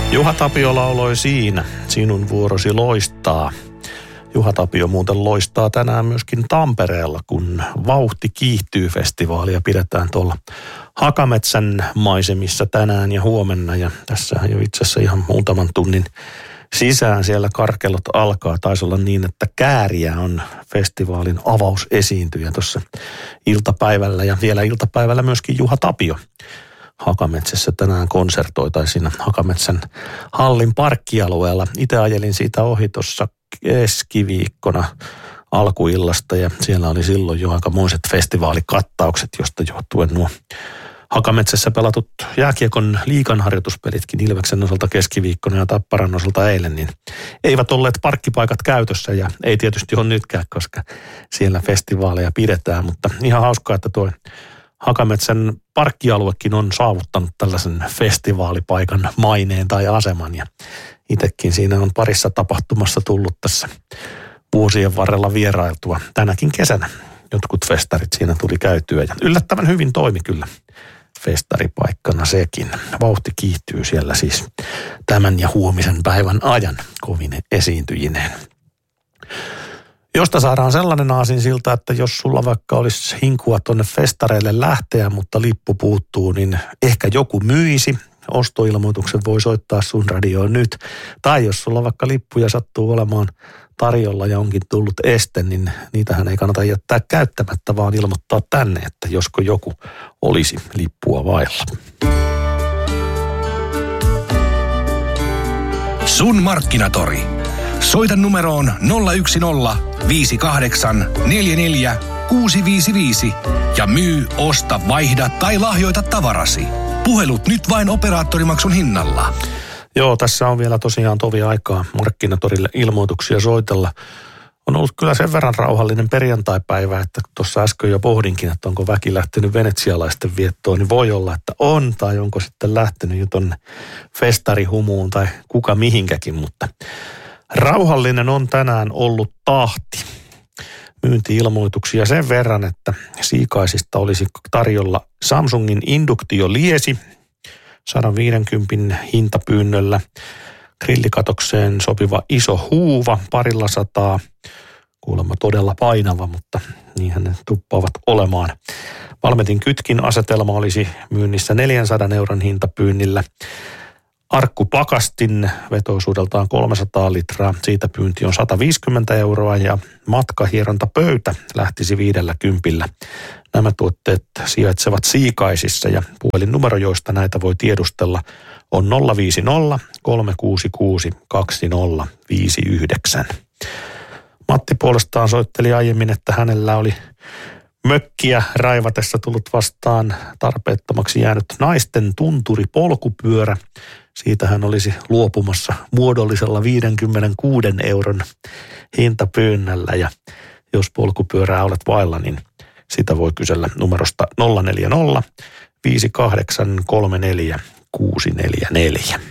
Juha Tapio lauloi siinä, sinun vuorosi loistaa. Juha Tapio muuten loistaa tänään myöskin Tampereella, kun Vauhti kiihtyy -festivaalia pidetään tuolla Hakametsän maisemissa tänään ja huomenna. Ja tässähän jo itse asiassa ihan muutaman tunnin sisään siellä karkelot alkaa. Taisi olla niin, että Kääriä on festivaalin avausesiintyjä tuossa iltapäivällä ja vielä iltapäivällä myöskin Juha Tapio Hakametsässä tänään konsertoi tai siinä Hakametsän hallin parkkialueella. Itse ajelin siitä ohi tuossa keskiviikkona alkuillasta ja siellä oli silloin jo aikamoiset festivaalikattaukset, josta johtuen nuo Hakametsässä pelatut jääkiekon liigan harjoituspelitkin Ilveksen osalta keskiviikkona ja Tapparan osalta eilen, niin eivät olleet parkkipaikat käytössä ja ei tietysti ole nytkään, koska siellä festivaaleja pidetään, mutta ihan hauskaa, että tuo Hakametsän parkkialuekin on saavuttanut tällaisen festivaalipaikan maineen tai aseman ja itsekin siinä on parissa tapahtumassa tullut tässä vuosien varrella vierailtua tänäkin kesänä. Jotkut festarit siinä tuli käytyä ja yllättävän hyvin toimi kyllä festaripaikkana sekin. Vauhti kiihtyy siellä siis tämän ja huomisen päivän ajan kovine esiintyjineen. Josta saadaan sellainen aasinsilta, että jos sulla vaikka olisi hinkua tuonne festareille lähteä, mutta lippu puuttuu, niin ehkä joku myisi. Ostoilmoituksen voi soittaa sun radioon nyt. Tai jos sulla vaikka lippuja sattuu olemaan tarjolla ja onkin tullut este, niin niitähän ei kannata jättää käyttämättä, vaan ilmoittaa tänne, että josko joku olisi lippua vailla. Sun Markkinatori. Soita numeroon 010 58 44 655 ja myy, osta, vaihda tai lahjoita tavarasi. Puhelut nyt vain operaattorimaksun hinnalla. Joo, tässä on vielä tosiaan tovi aikaa Markkinatorille ilmoituksia soitella. On ollut kyllä sen verran rauhallinen perjantaipäivä, että tuossa äsken jo pohdinkin, että onko väki lähtenyt venetsialaisten viettoon, niin voi olla, että on, tai onko sitten lähtenyt jo tonne festarihumuun tai kuka mihinkäkin, mutta rauhallinen on tänään ollut tahti. Myynti-ilmoituksia sen verran, että Siikaisista olisi tarjolla Samsungin induktioliesi 150 hintapyynnöllä, grillikatokseen sopiva iso huuva 200, kuulemma todella painava, mutta niinhän ne tuppaavat olemaan. Valmetin kytkin asetelma olisi myynnissä 400 euron hintapyynnillä. Arkkupakastin vetoisuudeltaan 300 litraa, siitä pyynti on 150 euroa ja matkahierontapöytä lähtisi 50. Nämä tuotteet sijaitsevat Siikaisissa ja puhelinnumero, joista näitä voi tiedustella, on 050 366 2059. Matti puolestaan soitteli aiemmin, että hänellä oli mökkiä raivatessa tullut vastaan tarpeettomaksi jäänyt naisten tunturipolkupyörä. Siitä hän olisi luopumassa muodollisella 56 euron hintapyynnöllä ja jos polkupyörää olet vailla, niin sitä voi kysellä numerosta 040 5834 644.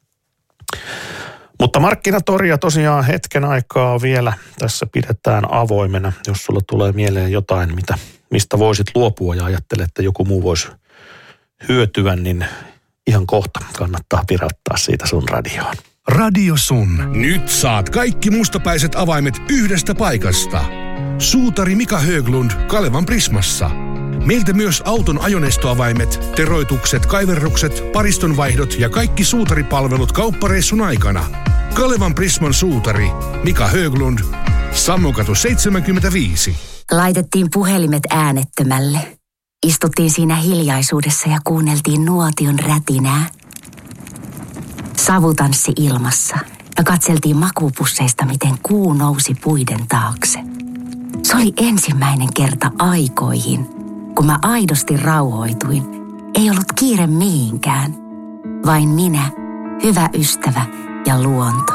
Mutta Markkinatoria tosiaan hetken aikaa vielä tässä pidetään avoimena. Jos sulla tulee mieleen jotain, mistä voisit luopua ja ajattelet, että joku muu voisi hyötyä, niin ihan kohta kannattaa pirauttaa siitä sun radioon. Radio Sun. Nyt saat kaikki mustapäiset avaimet yhdestä paikasta. Suutari Mika Höglund Kalevan Prismassa. Meiltä myös auton ajoneustoavaimet, teroitukset, kaiverrukset, paristonvaihdot ja kaikki suutaripalvelut kauppareissun aikana. Kalevan Prisman suutari Mika Höglund, Sammokatu 75. Laitettiin puhelimet äänettömälle. Istuttiin siinä hiljaisuudessa ja kuunneltiin nuotion rätinää. Savutanssi ilmassa ja katseltiin makuupusseista, miten kuu nousi puiden taakse. Se oli ensimmäinen kerta aikoihin, kun mä aidosti rauhoituin. Ei ollut kiire mihinkään. Vain minä, hyvä ystävä ja luonto.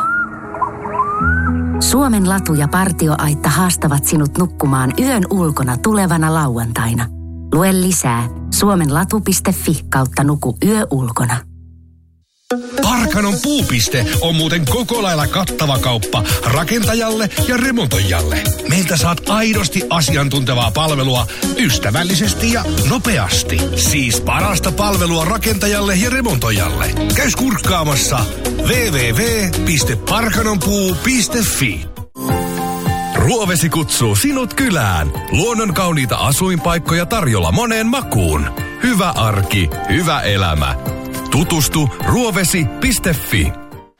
Suomen latu ja partioaitta haastavat sinut nukkumaan yön ulkona tulevana lauantaina. Lue lisää suomenlatu.fi/nuku yö ulkona. Parkanon puupiste on muuten koko lailla kattava kauppa rakentajalle ja remontoijalle. Meiltä saat aidosti asiantuntevaa palvelua ystävällisesti ja nopeasti. Siis parasta palvelua rakentajalle ja remontoijalle. Käy kurkkaamassa www.parkanonpuu.fi. Ruovesi kutsuu sinut kylään. Luonnon kauniita asuinpaikkoja tarjolla moneen makuun. Hyvä arki, hyvä elämä. Tutustu ruovesi.fi.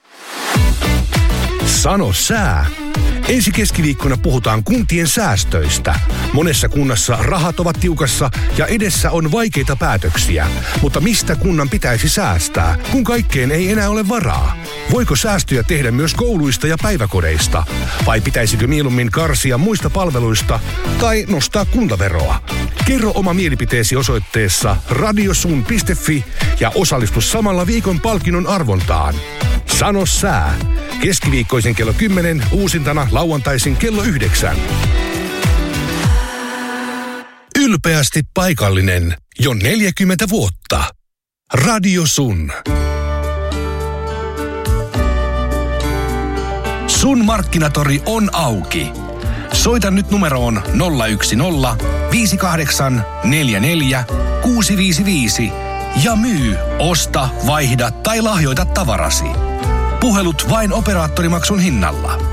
Sano sää. Ensi keskiviikkona puhutaan kuntien säästöistä. Monessa kunnassa rahat ovat tiukassa ja edessä on vaikeita päätöksiä. Mutta mistä kunnan pitäisi säästää, kun kaikkeen ei enää ole varaa? Voiko säästöjä tehdä myös kouluista ja päiväkodeista? Vai pitäisikö mieluummin karsia muista palveluista tai nostaa kuntaveroa? Kerro oma mielipiteesi osoitteessa radiosun.fi ja osallistu samalla viikon palkinnon arvontaan. Sano sää. Keskiviikkoisin kello 10, uusintana lauantaisin kello 9. Ylpeästi paikallinen jo 40 vuotta. Radio Sun. Sun Markkinatori on auki. Soita nyt numeroon 010 58 44 655 ja myy, osta, vaihda tai lahjoita tavarasi. Puhelut vain operaattorimaksun hinnalla.